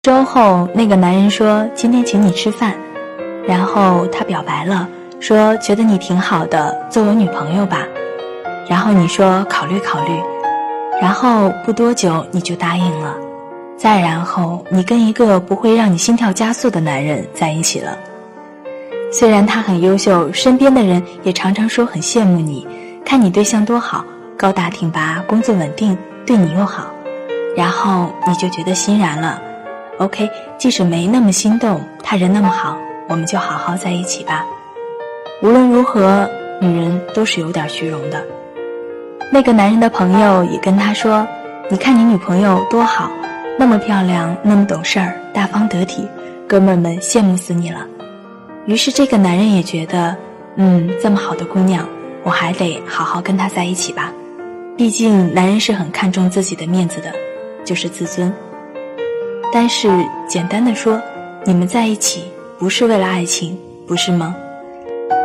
周后，那个男人说今天请你吃饭，然后他表白了，说觉得你挺好的，做我女朋友吧。然后你说考虑考虑，然后不多久你就答应了。再然后你跟一个不会让你心跳加速的男人在一起了。虽然他很优秀，身边的人也常常说很羡慕你，看你对象多好，高大挺拔，工作稳定，对你又好，然后你就觉得欣然了。OK， 即使没那么心动，他人那么好，我们就好好在一起吧。无论如何，女人都是有点虚荣的。那个男人的朋友也跟他说，你看你女朋友多好，那么漂亮，那么懂事儿，大方得体，哥们们羡慕死你了。于是这个男人也觉得，这么好的姑娘，我还得好好跟她在一起吧。毕竟男人是很看重自己的面子的，就是自尊。但是简单的说，你们在一起不是为了爱情，不是吗？